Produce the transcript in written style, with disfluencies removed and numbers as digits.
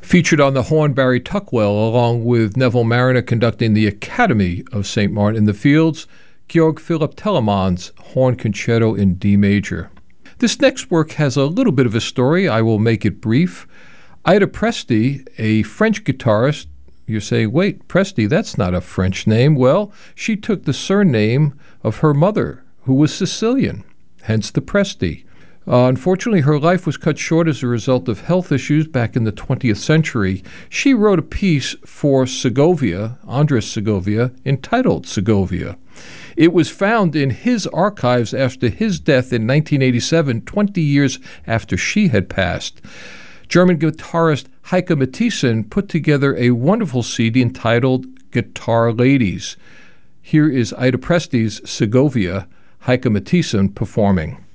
Featured on the horn, Barry Tuckwell, along with Neville Mariner conducting the Academy of St. Martin in the Fields, Georg Philipp Telemann's Horn Concerto in D major. This next work has a little bit of a story. I will make it brief. Ida Presti, a French guitarist, you say, wait, Presti, that's not a French name. Well, she took the surname of her mother, who was Sicilian, hence the Presti. Unfortunately, her life was cut short as a result of health issues back in the 20th century. She wrote a piece for Segovia, Andres Segovia, entitled Segovia. It was found in his archives after his death in 1987, 20 years after she had passed. German guitarist Heike Matthiessen put together a wonderful CD entitled Guitar Ladies. Here is Ida Presti's Segovia, Heike Matthiessen performing.